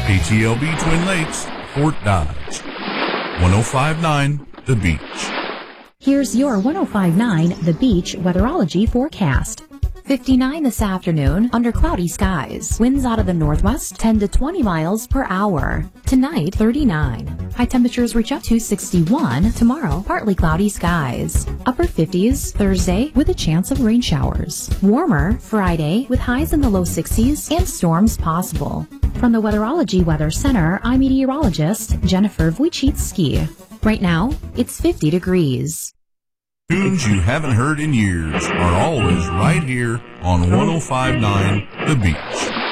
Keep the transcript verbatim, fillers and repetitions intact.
K T L B Twin Lakes, Fort Dodge. one oh five point nine The Beach. Here's your one oh five point nine The Beach weatherology forecast. fifty-nine this afternoon under cloudy skies. Winds out of the northwest ten to twenty miles per hour. Tonight, thirty-nine. High temperatures reach up to sixty-one. Tomorrow, partly cloudy skies. Upper fifties Thursday with a chance of rain showers. Warmer Friday with highs in the low sixties and storms possible. From the Weatherology Weather Center, I'm meteorologist Jennifer Wojcicki. Right now, it's fifty degrees. Tunes you haven't heard in years are always right here on one oh five point nine The Beach.